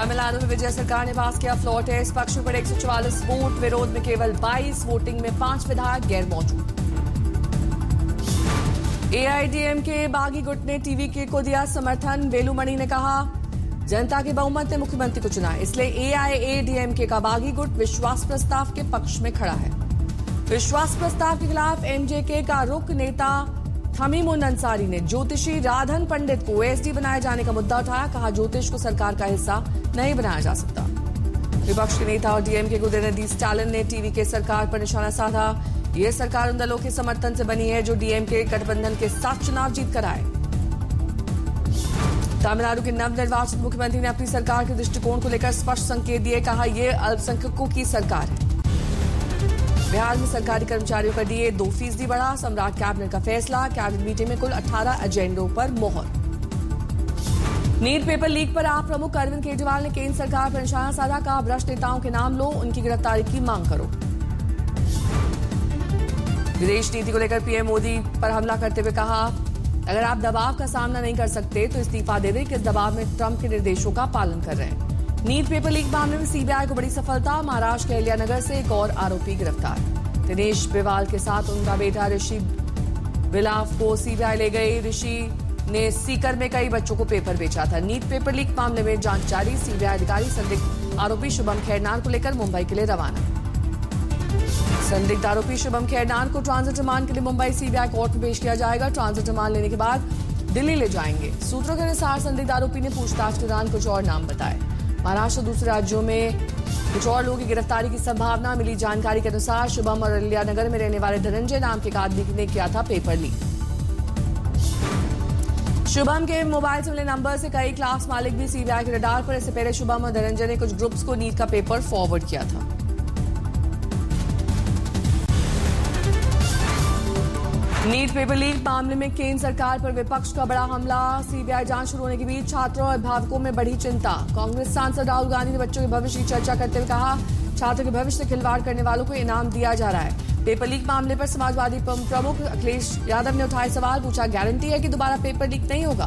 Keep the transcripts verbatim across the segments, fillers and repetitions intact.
तमिलनाडु में विजय सरकार ने पास किया फ्लोर टेस्ट। पक्ष में पड़े एक सौ चौवालीस वोट, विरोध में केवल बाईस। वोटिंग में पांच विधायक गैर मौजूद। एआईएडीएमके बागी गुट ने टीवी के को दिया समर्थन। वेलुमणि ने कहा जनता के बहुमत ने मुख्यमंत्री को चुना, इसलिए एआईएडीएमके का बागी गुट विश्वास प्रस्ताव के पक्ष में खड़ा है। विश्वास प्रस्ताव के खिलाफ एमजेके का रुख नेता थमीमुन अंसारी ने ज्योतिषी राधन पंडित को एसडी बनाए जाने का मुद्दा उठाया। कहा ज्योतिष को सरकार का हिस्सा नहीं बनाया जा सकता। विपक्ष के नेता और डीएमके को दी स्टालिन ने टीवी के सरकार पर निशाना साधा। यह सरकार उन दलों के समर्थन से बनी है जो डीएमके गठबंधन के साथ चुनाव जीत कर आए। तमिलनाडु के नवनिर्वाचित मुख्यमंत्री ने अपनी सरकार के दृष्टिकोण को लेकर स्पष्ट संकेत दिए। कहा यह अल्पसंख्यकों की सरकार है। बिहार में सरकारी कर्मचारियों का डीए दो फीसदी बढ़ा। सम्राट कैबिनेट का फैसला। कैबिनेट मीटिंग में कुल अठारह एजेंडों पर मोहर। नीट पेपर लीक पर आप प्रमुख अरविंद केजरीवाल ने केंद्र सरकार पर निशाना साधा। कहा भ्रष्ट नेताओं के नाम लो, उनकी गिरफ्तारी की मांग करो। विदेश नीति को लेकर पीएम मोदी पर हमला करते हुए कहा अगर आप दबाव का सामना नहीं कर सकते तो इस्तीफा दे दें। किस दबाव में ट्रंप के निर्देशों का पालन कर रहे हैं। नीट पेपर लीक मामले में सीबीआई को बड़ी सफलता। महाराष्ट्र के अहिल्यानगर से एक और आरोपी गिरफ्तार। दिनेश बिवाल के साथ उनका बेटा ऋषि बिलाव को सीबीआई ले गई। ऋषि ने सीकर में कई बच्चों को पेपर बेचा था। नीट पेपर लीक मामले में जांच जारी। सीबीआई अधिकारी संदिग्ध आरोपी शुभम खैरनार को लेकर मुंबई के लिए रवाना। संदिग्ध आरोपी शुभम खैरनार को ट्रांजिट रिमांड के लिए मुंबई सीबीआई कोर्ट में पेश किया जाएगा। ट्रांजिट रिमांड लेने के बाद दिल्ली ले जाएंगे। सूत्रों के अनुसार संदिग्ध आरोपी ने पूछताछ के दौरान कुछ और नाम बताए। महाराष्ट्र और दूसरे राज्यों में कुछ और लोगों की गिरफ्तारी की संभावना। मिली जानकारी के अनुसार शुभम और अहिल्यानगर में रहने वाले धनंजय नाम के एक आदमी ने किया था पेपर लीक। शुभम के मोबाइल से मिले नंबर से कई क्लास मालिक भी सीबीआई के रडार पर। इससे पहले शुभम और धनंजय ने कुछ ग्रुप्स को नीट का पेपर फॉरवर्ड किया था। नीट पेपर लीक मामले में केंद्र सरकार पर विपक्ष का बड़ा हमला। सीबीआई जांच शुरू होने के बीच छात्रों और अभिभावकों में बढ़ी चिंता। कांग्रेस सांसद राहुल गांधी ने बच्चों के भविष्य की चर्चा करते हुए कहा छात्रों के भविष्य से खिलवाड़ करने वालों को इनाम दिया जा रहा है। पेपर लीक मामले पर समाजवादी प्रमुख अखिलेश यादव ने उठाए सवाल। पूछा गारंटी है कि दोबारा पेपर लीक नहीं होगा।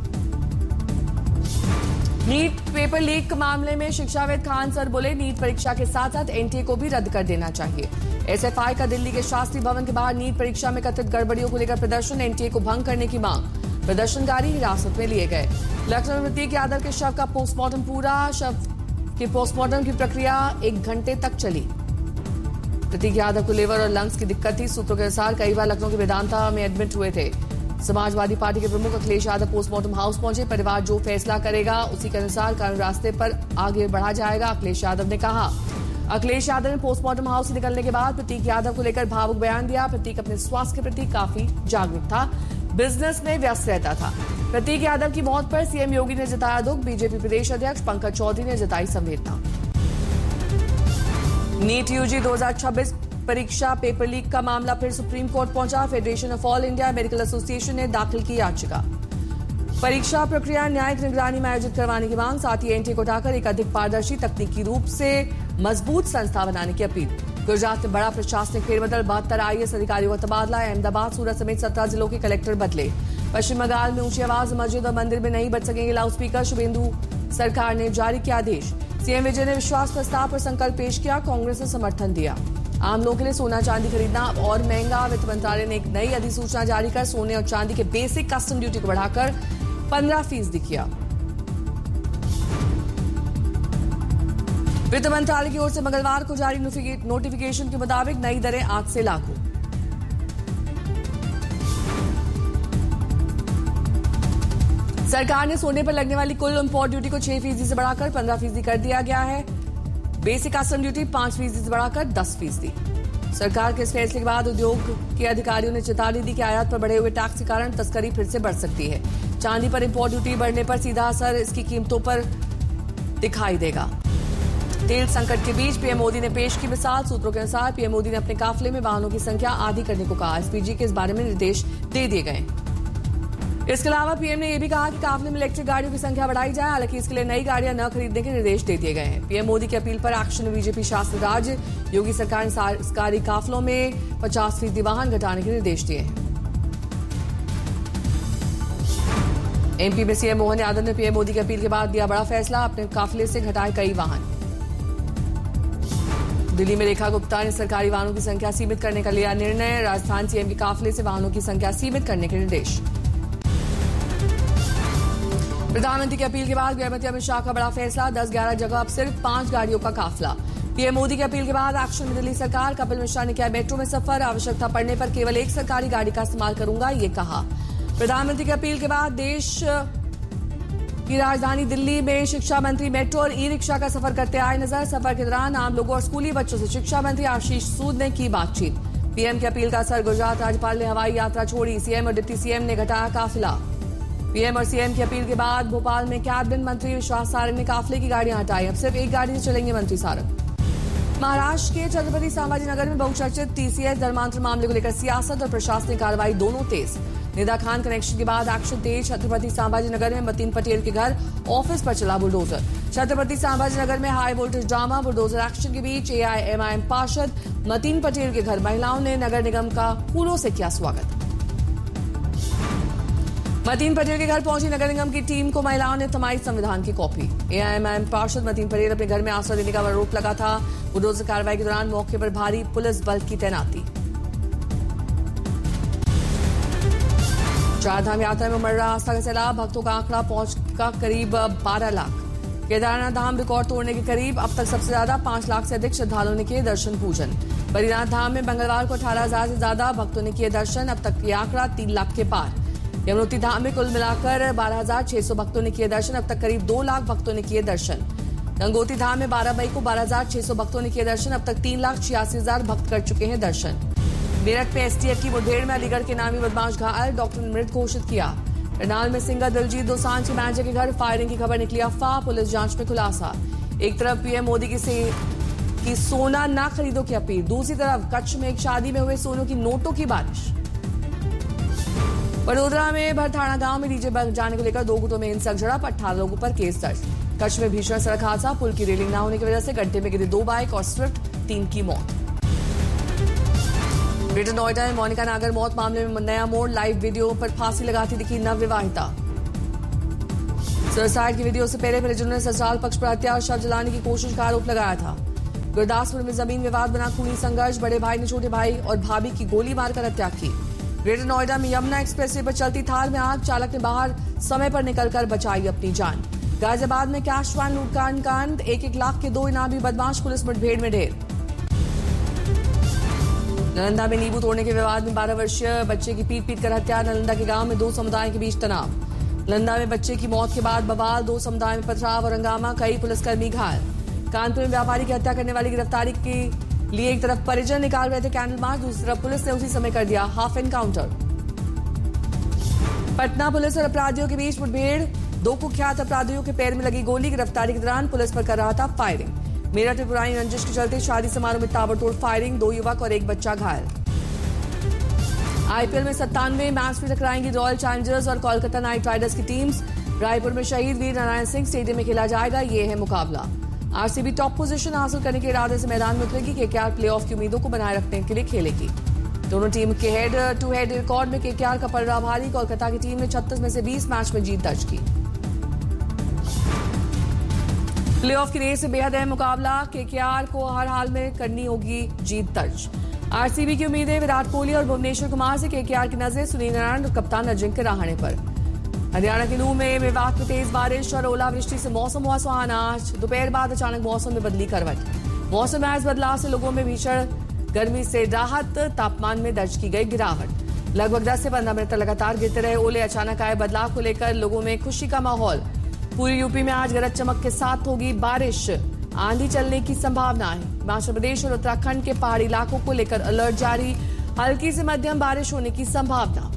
नीट पेपर लीक मामले में शिक्षाविद खान सर बोले नीट परीक्षा के साथ साथ एनटीए को भी रद्द कर देना चाहिए। एसएफआई का दिल्ली के शास्त्री भवन के बाहर नीट परीक्षा में कथित गड़बड़ियों को लेकर प्रदर्शन। एनटीए को भंग करने की मांग। प्रदर्शनकारी हिरासत में लिए गए। लखनऊ में प्रतीक यादव के शव का पोस्टमार्टम पूरा। शव के पोस्टमार्टम की प्रक्रिया एक घंटे तक चली। प्रतीक यादव को लिवर और लंग्स की दिक्कत थी। सूत्रों के अनुसार कई बार लखनऊ के वेदांता में एडमिट हुए थे। समाजवादी पार्टी के प्रमुख अखिलेश यादव पोस्टमार्टम हाउस पहुंचे। परिवार जो फैसला करेगा उसी के अनुसार कानूनी रास्ते पर आगे बढ़ा जाएगा, अखिलेश यादव ने कहा। अखिलेश यादव ने पोस्टमार्टम हाउस से निकलने के बाद प्रतीक यादव को लेकर भावुक बयान दिया। प्रतीक अपने स्वास्थ्य के प्रति काफी जागरूक था, बिजनेस में व्यस्त रहता था। प्रतीक यादव की मौत पर सीएम योगी ने जताया दुख। बीजेपी प्रदेश अध्यक्ष पंकज चौधरी ने जताई संवेदना। नीट यूजी दो हज़ार छब्बीस परीक्षा पेपर लीक का मामला फिर सुप्रीम कोर्ट पहुंचा। Federation of all India medical association ने दाखिल की याचिका। परीक्षा प्रक्रिया न्यायिक निगरानी में आयोजित करवाने की मांग। साथ ही एनटीए को हटाकर एक अधिक पारदर्शी तकनीकी रूप से मजबूत संस्था बनाने की अपील। गुजरात में बड़ा प्रशासनिक फेरबदल। बहत्तर आईएएस अधिकारियों का तबादला। अहमदाबाद सूरत समेत सत्रह जिलों के कलेक्टर बदले। पश्चिम बंगाल में ऊंची आवाज मस्जिद और मंदिर में नहीं बज सकेंगे लाउड स्पीकर। शुभेंदु सरकार ने जारी किया आदेश। सीएम विजय ने विश्वास प्रस्ताव पर संकल्प पेश किया। कांग्रेस ने समर्थन दिया। आम लोगों के लिए सोना चांदी खरीदना और महंगा। वित्त मंत्रालय ने एक नई अधिसूचना जारी कर सोने और चांदी के बेसिक कस्टम ड्यूटी को बढ़ाकर पंद्रह फीसदी किया। वित्त मंत्रालय की ओर से मंगलवार को जारी नोटिफिकेशन के मुताबिक नई दरें आज से लागू। सरकार ने सोने पर लगने वाली कुल इंपोर्ट ड्यूटी को छह फीसदी से बढ़ाकर पंद्रह फीसदी कर दिया गया है। बेसिक कस्टम ड्यूटी पांच फीसदी से बढ़ाकर दस फीसदी। सरकार के इस फैसले के बाद उद्योग के अधिकारियों ने चेतावनी दी कि आयात पर बढ़े हुए टैक्स के कारण तस्करी फिर से बढ़ सकती है। चांदी पर इंपोर्ट ड्यूटी बढ़ने पर सीधा असर इसकी कीमतों पर दिखाई देगा। तेल संकट के बीच पीएम मोदी ने पेश की मिसाल। सूत्रों के अनुसार पीएम मोदी ने अपने काफिले में वाहनों की संख्या आधी करने को कहा। एसपीजी के इस बारे में निर्देश दे दिए गए। इसके अलावा पीएम ने यह भी कहा कि काफिले में इलेक्ट्रिक गाड़ियों की संख्या बढ़ाई जाए। हालांकि इसके लिए नई गाड़ियां न खरीदने के निर्देश दे दिए गए हैं। पीएम मोदी की अपील पर एक्शन में बीजेपी शासित राज्य। योगी सरकार ने सरकारी काफिलों में पचास फीसदी वाहन घटाने के निर्देश दिए हैं। एमपी में सीएम मोहन यादव ने पीएम मोदी की अपील के बाद दिया बड़ा फैसला, अपने काफिले से घटाए कई वाहन। दिल्ली में रेखा गुप्ता ने सरकारी वाहनों की संख्या सीमित करने का लिया निर्णय, राजस्थान सीएम के काफिले से वाहनों की संख्या सीमित करने के निर्देश। प्रधानमंत्री की अपील के बाद गृहमंत्री अमित शाह का बड़ा फैसला, दस ग्यारह जगह अब सिर्फ पांच गाड़ियों का काफिला। पीएम मोदी की अपील के बाद एक्शन में दिल्ली सरकार, कपिल मिश्रा ने किया मेट्रो में सफर, आवश्यकता पड़ने पर केवल एक सरकारी गाड़ी का इस्तेमाल करूंगा, ये कहा। प्रधानमंत्री की अपील के बाद देश की राजधानी दिल्ली में शिक्षा मंत्री मेट्रो और ई रिक्शा का सफर करते आए नजर। सफर के दौरान आम लोगों और स्कूली बच्चों से शिक्षा मंत्री आशीष सूद ने की बातचीत। पीएम की अपील का असर, गुजरात राज्यपाल ने हवाई यात्रा छोड़ी, सीएम और डिप्टी सीएम ने घटाया काफिला। पीएम और सीएम की अपील के बाद भोपाल में कैबिनेट मंत्री विश्वास सारंग ने काफिले की गाड़ियां हटाई, अब सिर्फ एक गाड़ी से चलेंगे मंत्री सारंग। महाराष्ट्र के छत्रपति संभाजी नगर में बहुचर्चित टीसीएस धर्मांतरण मामले को लेकर सियासत और प्रशासनिक कार्रवाई दोनों तेज। निदा खान कनेक्शन के बाद एक्शन तेज, छत्रपति संभाजी नगर में मतीन पटेल के घर ऑफिस पर चला बुलडोजर। छत्रपति संभाजी नगर में high voltage drama, bulldozer action के बीच एआईएमआईएम पार्षद मतीन पटेल के घर महिलाओं ने नगर निगम का फूलों से किया स्वागत। मतीन पटेल के घर पहुंची नगर निगम की टीम को महिलाओं ने थमाई संविधान की कॉपी। एआईएमआईएम पार्षद मतीन पटेल अपने घर में आश्रय देने का आरोप लगा था। बुलडोजर कार्रवाई के दौरान मौके पर भारी पुलिस बल की तैनाती। चारधाम यात्रा में उमड़ रहा आस्था का सैलाब, भक्तों का आंकड़ा पहुंचकर करीब बारह लाख। केदारनाथ धाम रिकॉर्ड तोड़ने के करीब, अब तक सबसे ज्यादा पांच लाख से अधिक श्रद्धालुओं ने किए दर्शन पूजन। बद्रीनाथ धाम में मंगलवार को अठारह हजार से ज्यादा भक्तों ने किए दर्शन, अब तक ये आंकड़ा तीन लाख के पार। यमुनोत्री धाम में कुल मिलाकर बारह हजार छह सौ भक्तों ने किए दर्शन, अब तक करीब दो लाख भक्तों ने किए दर्शन। गंगोत्री धाम में बारह मई को बारह हजार छह सौ भक्तों ने किए दर्शन, अब तक तीन लाख छियासी हजार भक्त कर चुके हैं दर्शन। मेरठ में एसटीएफ की मुठभेड़ में अलीगढ़ के नामी बदमाश घायल, डॉक्टर ने मृत घोषित किया। करनाल में सिंगर दिलजीत दोसांझ के मैनेजर के घर फायरिंग की खबर निकली अफवाह, पुलिस जांच में खुलासा। एक तरफ पीएम मोदी की से की सोना ना खरीदो की अपील, दूसरी तरफ कच्छ में एक शादी में हुए सोनों की नोटों की बारिश। वडोदरा में भरथाना गांव में डीजे बजाने को लेकर दो गुटों में हिंसक झड़प, अठारह लोगों पर केस दर्ज। कच्छ में भीषण सड़क हादसा, पुल की रेलिंग न होने की वजह से गड्ढे में गिरे दो बाइक और स्विफ्ट, तीन की मौत। ग्रेटर नोएडा में मोनिका नागर मौत मामले में नया मोड़, लाइव वीडियो पर फांसी लगाती दिखी नवविवाहिता। सुसाइड की वीडियो से पहले परिजनों ने ससुराल पक्ष पर हत्या और शव जलाने की कोशिश का आरोप लगाया था। गुरदासपुर में जमीन विवाद बना खूनी संघर्ष, बड़े भाई ने छोटे भाई और भाभी की गोली मारकर हत्या की। ग्रेटर नोएडा में यमुना एक्सप्रेसवे पर चलती थार में आग, चालक ने बाहर समय पर निकलकर बचाई अपनी जान। गाजियाबाद में कैश वैन लूटकांड कांड, एक एक लाख के दो इनामी बदमाश पुलिस मुठभेड़ में ढेर। नालंदा में नींबू तोड़ने के विवाद में बारह वर्षीय बच्चे की पीट पीट कर हत्या, नालंदा के गांव में दो समुदायों के बीच तनाव। नालंदा में बच्चे की मौत के बाद बवाल, दो समुदायों में पथराव और हंगामा, कई पुलिसकर्मी घायल। कानपुर में व्यापारी की हत्या करने वाली गिरफ्तारी के लिए एक तरफ परिजन निकाल रहे थे कैंडल मार्च, दूसरी तरफ पुलिस ने उसी समय कर दिया हाफ एनकाउंटर। पटना पुलिस और अपराधियों के बीच मुठभेड़, दो कुख्यात अपराधियों के पैर में लगी गोली, गिरफ्तारी के दौरान पुलिस पर कर रहा था फायरिंग। मेरठ में पुरानी रंजिश के चलते शादी समारोह में ताबड़तोड़ फायरिंग, दो युवक और एक बच्चा घायल। आईपीएल में सत्तानवे मैच में टकराएंगी रॉयल चैलेंजर्स और कोलकाता नाइट राइडर्स की टीम्स। रायपुर में शहीद वीर नारायण सिंह स्टेडियम में खेला जाएगा, ये है मुकाबला। आरसीबी टॉप पोजीशन हासिल करने के इरादे से मैदान में उतरेगी, केकेआर प्लेऑफ की उम्मीदों को बनाए रखने के लिए खेलेगी। दोनों टीम के हेड टू हेड रिकॉर्ड में केकेआर का पड़ रहा भारी, कोलकाता की टीम ने छत्तीस में से बीस मैच में जीत दर्ज की। प्लेऑफ की रेस से बेहद अहम मुकाबला, केकेआर को हर हाल में करनी होगी जीत दर्ज। आरसीबी की उम्मीदें विराट कोहली और भुवनेश्वर कुमार से, केकेआर की नजरें सुनील नारायण और कप्तान अजिंक्य रहाणे पर। हरियाणा के नूह में मेवात में तेज बारिश और ओलावृष्टि से मौसम हुआ सुहाना। आज दोपहर बाद अचानक मौसम में बदली करवट, मौसम में इस बदलाव से लोगों में भीषण गर्मी से राहत, तापमान में दर्ज की गई गिरावट। लगभग दस से पंद्रह मिनट तक लगातार गिरते रहे ओले, अचानक आए बदलाव को लेकर लोगों में खुशी का माहौल। पूरी यूपी में आज गरज चमक के साथ होगी बारिश, आंधी चलने की संभावना है। हिमाचल प्रदेश और उत्तराखंड के पहाड़ी इलाकों को लेकर अलर्ट जारी, हल्की से मध्यम बारिश होने की संभावना।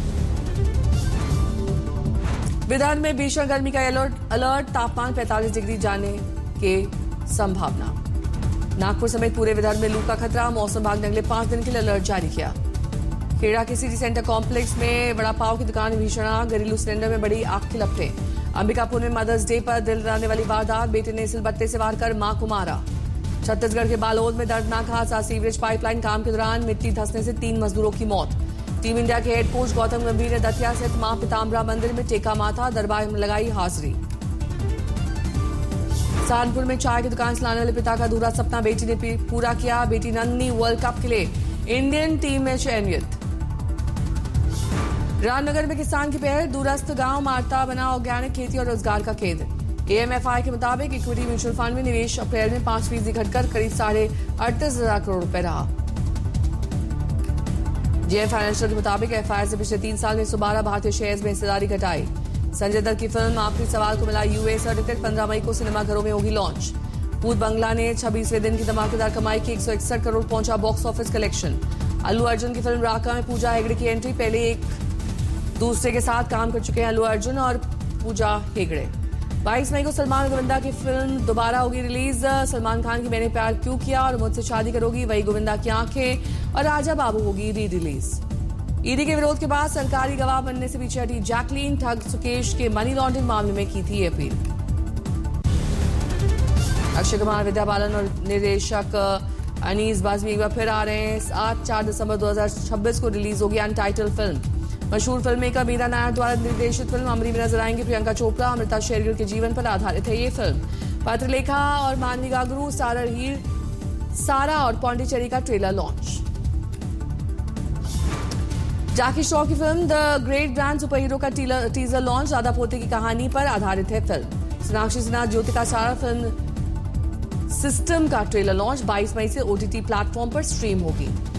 विदर्भ में भीषण गर्मी का अलर्ट अलर्ट तापमान पैंतालीस डिग्री जाने के संभावना। नागपुर समेत पूरे विदर्भ में लू का खतरा, मौसम विभाग ने अगले पांच दिन के लिए अलर्ट जारी किया। खेड़ा के सिटी सेंटर कॉम्प्लेक्स में वड़ा पाव की दुकान में भीषण आग, घरेलू सिलेंडर में बड़ी आग की लपटें। अंबिकापुर में मदर्स डे पर दिल दहलाने वाली वारदात, बेटे ने सिलबट्टे से वार कर मां को मारा। छत्तीसगढ़ के बालोद में दर्दनाक हादसा, सीवरेज पाइपलाइन काम के दौरान मिट्टी धंसने से तीन मजदूरों की मौत। टीम इंडिया के हेड कोच गौतम गंभीर ने दतिया स्थित मां पीताम्बरा मंदिर में टेका माथा, दरबार में लगाई हाजिरी। सहारनपुर में चाय की दुकान चलाने वाले पिता का अधूरा सपना बेटी ने पूरा किया। बेटी नंदनी वर्ल्ड कप के लिए इंडियन टीम में चयनित। रामनगर में किसान की पहल, दूरस्थ गांव मारता बना ऑर्गेनिक खेती और रोजगार का केंद्र। एएमएफआई के मुताबिक इक्विटी म्यूचुअल फंड में निवेश अप्रैल में पांच फीसदी घटकर करीब साढ़े अड़तीस हजार करोड़ रुपए रहा। जेएम फाइनेंशियल के मुताबिक एफआईआर से पिछले तीन साल में एक सौ बारह भारतीय शेयर्स में हिस्सेदारी घटाई। संजय दत्त की फिल्म आखिरी सवाल को मिला यूए सर्टिफिकेट, पंद्रह मई को सिनेमाघरों में होगी लॉन्च। भूत बंगला ने छब्बीसवें दिन की धमाकेदार कमाई की, एक सौ इकसठ करोड़ पहुंचा box office collection. Allu Arjun की फिल्म राका में पूजा हेगड़े की एंट्री, पहले एक दूसरे के साथ काम कर चुके हैं अल्लू अर्जुन और पूजा हेगड़े। बाईस मई को सलमान और गोविंदा की फिल्म दोबारा होगी रिलीज। सलमान खान की मैंने प्यार क्यों किया और मुझसे शादी करोगी, वही गोविंदा की आंखें और राजा बाबू होगी री रिलीज। ईडी के विरोध के बाद सरकारी गवाह बनने से पीछे हटी जैकलीन, ठग सुकेश के मनी लॉन्ड्रिंग मामले में की थी अपील। अक्षय कुमार, विद्या बालन और निर्देशक अनीस बाज़मी एक बार फिर आ रहे हैं। आठ चार दिसंबर दो हजार छब्बीस को रिलीज होगी अनटाइटल्ड फिल्म। मशहूर फिल्म मेकर मीरा नायर द्वारा निर्देशित फिल्म अमरी में नजर आएंगे प्रियंका चोपड़ा। अमृता शेरगिल के जीवन पर आधारित है ये फिल्म। पत्रलेखा और मानवी गागरू, सारा हीर, सारा और पौंडीचेरी का ट्रेलर लॉन्च। जैकी श्रॉफ की film the great brand super hero का टीजर लॉन्च। दादा पोते की कहानी पर आधारित है फिल्म। सोनाक्षी सिन्हा, ज्योतिका सारा फिल्म सिस्टम का ट्रेलर लॉन्च। बाईस मई से ओटीटी प्लेटफॉर्म पर स्ट्रीम होगी।